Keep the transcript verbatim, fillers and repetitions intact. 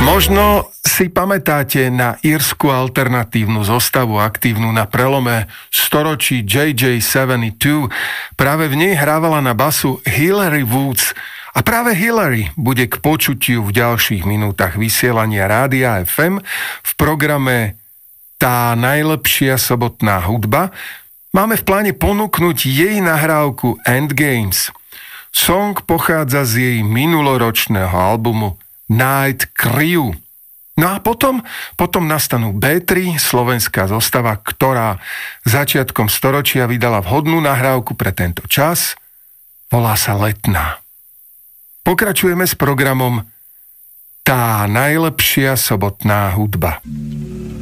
Možno si pamätáte na írsku alternatívnu zostavu aktívnu na prelome storočí J J sedemdesiatdva. Práve v nej hrávala na basu Hillary Woods. A práve Hillary bude k počutiu v ďalších minútach vysielania Rádia ef em v programe Tá najlepšia sobotná hudba. Máme v pláne ponúknuť jej nahrávku Endgames. Song pochádza z jej minuloročného albumu Night Crew. No a potom, potom nastanú bé tri, slovenská zostava, ktorá začiatkom storočia vydala vhodnú nahrávku pre tento čas. Volá sa Letná. Pokračujeme s programom Tá najlepšia sobotná hudba.